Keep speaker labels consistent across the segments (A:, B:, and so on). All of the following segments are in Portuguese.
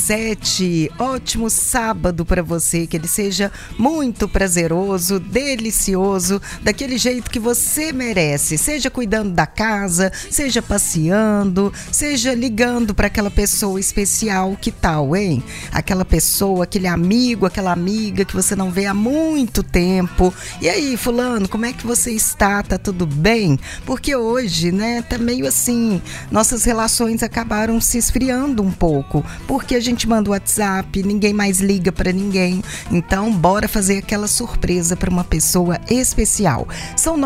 A: 8h27, ótimo sábado para você, que ele seja muito prazeroso, delicioso, daquele jeito que você merece, seja cuidando da casa, seja passeando, seja ligando para aquela pessoa especial, que tal, hein? Aquela pessoa, aquele amigo, aquela amiga que você não vê há muito tempo. E aí, fulano, como é que você está? Tá tudo bem? Porque hoje, né, tá meio assim, nossas relações acabaram se esfriando um pouco, porque a gente manda o WhatsApp, ninguém mais liga para ninguém. Então, bora fazer aquela surpresa para uma pessoa especial. São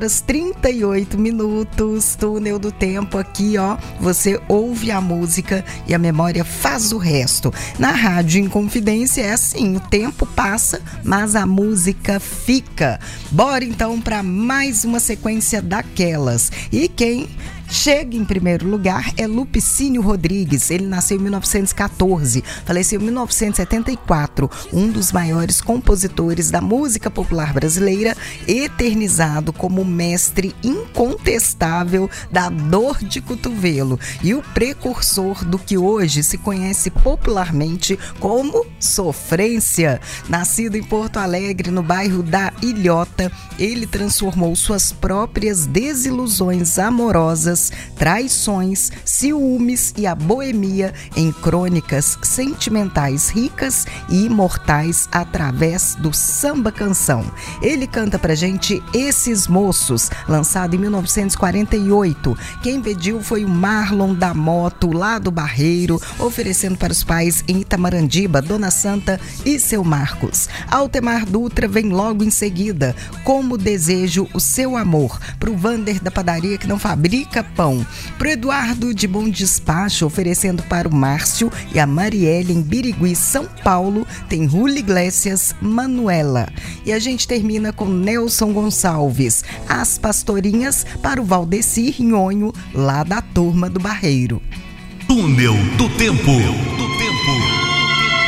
A: 9h38, túnel do tempo aqui, ó. Você ouve a música e a memória faz o resto. Na Rádio Inconfidência é assim, o tempo passa, mas a música fica. Bora então para mais uma sequência daquelas. E quem chega em primeiro lugar é Lupicínio Rodrigues. Ele nasceu em 1914, faleceu em 1974, um dos maiores compositores da música popular brasileira, eternizado como mestre incontestável da dor de cotovelo e o precursor do que hoje se conhece popularmente como sofrência. Nascido em Porto Alegre, no bairro da Ilhota, ele transformou suas próprias desilusões amorosas, traições, ciúmes e a boemia em crônicas sentimentais ricas e imortais através do samba-canção. Ele canta pra gente Esses Moços, lançado em 1948. Quem pediu foi o Marlon da Moto, lá do Barreiro, oferecendo para os pais em Itamarandiba, Dona Santa e seu Marcos. Altemar Dutra vem logo em seguida, Como Desejo o Seu Amor, pro Vander da Padaria que não fabrica pão, pro Eduardo de Bom Despacho, oferecendo para o Márcio e a Marielle em Birigui, São Paulo, tem Julio Iglesias, Manuela. E a gente termina com Nelson Gonçalves, As Pastorinhas, para o Valdecir Nhonho, lá da Turma do Barreiro.
B: Túnel do Tempo.